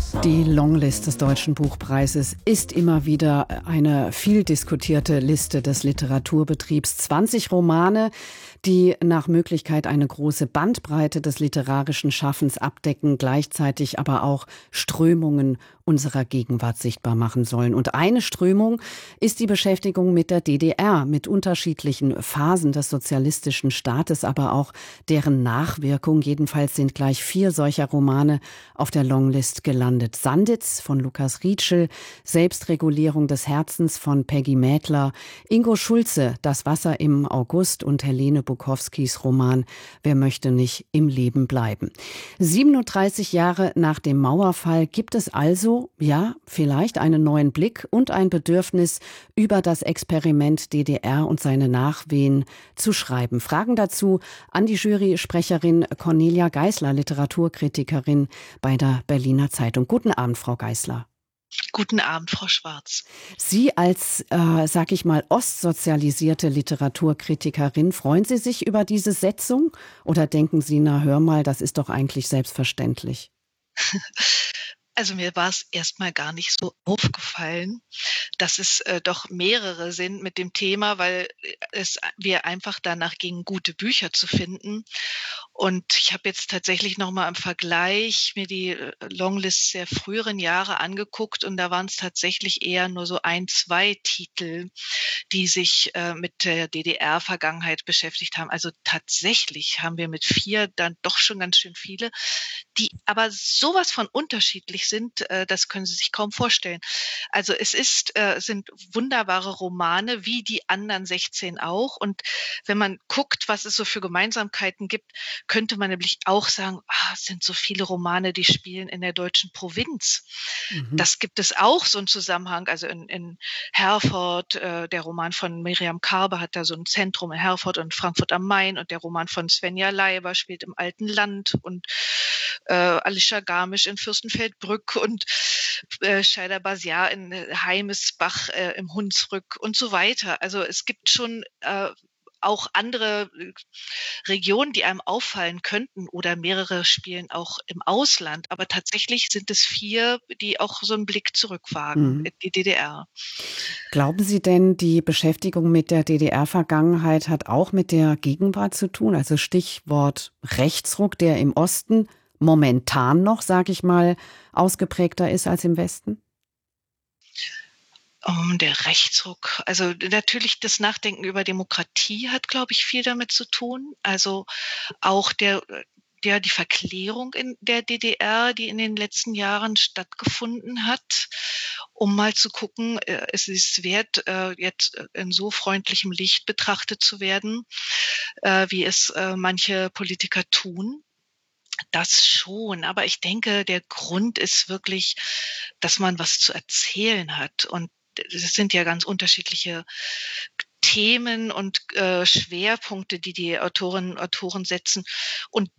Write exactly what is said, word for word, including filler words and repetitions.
Die Longlist des Deutschen Buchpreises ist immer wieder eine viel diskutierte Liste des Literaturbetriebs. zwanzig Romane, die nach Möglichkeit eine große Bandbreite des literarischen Schaffens abdecken, gleichzeitig aber auch Strömungen unserer Gegenwart sichtbar machen sollen. Und eine Strömung ist die Beschäftigung mit der D D R, mit unterschiedlichen Phasen des sozialistischen Staates, aber auch deren Nachwirkung. Jedenfalls sind gleich vier solcher Romane auf der Longlist gelandet. Sanditz von Lukas Rietschel, Selbstregulierung des Herzens von Peggy Mädler, Ingo Schulze, Das Wasser im August und Helene Bukowskis Roman Wer möchte nicht im Leben bleiben. siebenunddreißig Jahre nach dem Mauerfall gibt es also, ja, vielleicht einen neuen Blick und ein Bedürfnis, über das Experiment D D R und seine Nachwehen zu schreiben. Fragen dazu an die Jury-Sprecherin Cornelia Geisler, Literaturkritikerin bei der Berliner Zeitung. Guten Abend, Frau Geisler. Guten Abend, Frau Schwarz. Sie als, äh, sag ich mal, ostsozialisierte Literaturkritikerin, freuen Sie sich über diese Setzung? Oder denken Sie, na hör mal, das ist doch eigentlich selbstverständlich? Also mir war es erstmal gar nicht so aufgefallen, dass es äh, doch mehrere sind mit dem Thema, weil es wir einfach danach ging, gute Bücher zu finden. Und ich habe jetzt tatsächlich noch mal im Vergleich mir die äh, Longlist der früheren Jahre angeguckt und da waren es tatsächlich eher nur so ein, zwei Titel, die sich äh, mit der D D R-Vergangenheit beschäftigt haben. Also tatsächlich haben wir mit vier dann doch schon ganz schön viele, die aber sowas von unterschiedlich sind, äh, das können Sie sich kaum vorstellen. Also es ist, äh, sind wunderbare Romane, wie die anderen sechzehn auch. Und wenn man guckt, was es so für Gemeinsamkeiten gibt, könnte man nämlich auch sagen, ah, es sind so viele Romane, die spielen in der deutschen Provinz. Mhm. Das gibt es auch, so einen Zusammenhang. Also in, in Herford, äh, der Roman von Miriam Karbe hat da so ein Zentrum in Herford und Frankfurt am Main und der Roman von Svenja Leiber spielt im alten Land und äh, Alicia Garmisch in Fürstenfeldbruck und äh, Scheider Basiar in äh, Heimesbach äh, im Hunsrück und so weiter. Also es gibt schon äh, auch andere äh, Regionen, die einem auffallen könnten oder mehrere spielen auch im Ausland. Aber tatsächlich sind es vier, die auch so einen Blick zurückwagen Mhm. in die D D R. Glauben Sie denn, die Beschäftigung mit der D D R-Vergangenheit hat auch mit der Gegenwart zu tun? Also Stichwort Rechtsruck, der im Osten momentan noch, sage ich mal, ausgeprägter ist als im Westen? Um, der Rechtsruck. Also natürlich das Nachdenken über Demokratie hat, glaube ich, viel damit zu tun. Also auch der ja, die Verklärung in der D D R, die in den letzten Jahren stattgefunden hat, um mal zu gucken, äh, es ist wert, äh, jetzt in so freundlichem Licht betrachtet zu werden, äh, wie es äh, manche Politiker tun. Das schon, aber ich denke, der Grund ist wirklich, dass man was zu erzählen hat. Und es sind ja ganz unterschiedliche Themen und äh, Schwerpunkte, die die Autorinnen und Autoren setzen. Und